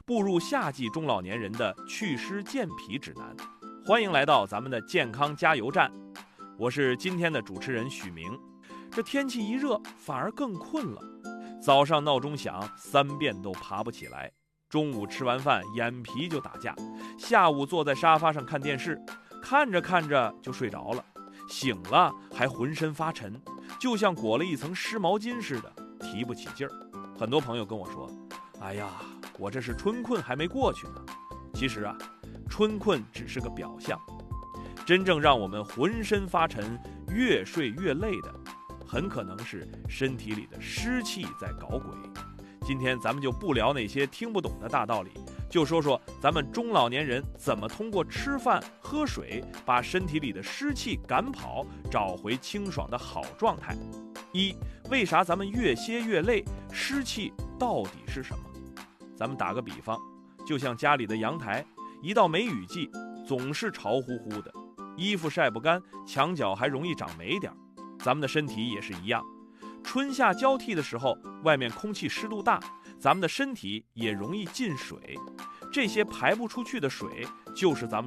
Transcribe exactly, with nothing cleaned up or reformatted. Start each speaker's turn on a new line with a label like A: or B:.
A: 步入夏季中老年人的祛湿健脾指南。欢迎来到咱们的健康加油站，我是今天的主持人许明。这天气一热，反而更困了。早上闹钟响，三遍都爬不起来。中午吃完饭，眼皮就打架。下午坐在沙发上看电视，看着看着就睡着了。醒了还浑身发沉，就像裹了一层湿毛巾似的，提不起劲儿。很多朋友跟我说，哎呀，我这是春困还没过去呢。其实啊，春困只是个表象，真正让我们浑身发沉、越睡越累的，很可能是身体里的湿气在搞鬼。今天咱们就不聊那些听不懂的大道理，就说说咱们中老年人怎么通过吃饭喝水把身体里的湿气赶跑，找回清爽的好状态。一，为啥咱们越歇越累？湿气到底是什么？咱们打个比方，就像家里的阳台，一到梅雨季总是潮乎乎的，衣服晒不干，墙角还容易长霉点。咱们的身体也是一样，春夏交替的时候，外面空气湿度大，咱们的身体也容易进水，这些排不出去的水就是咱们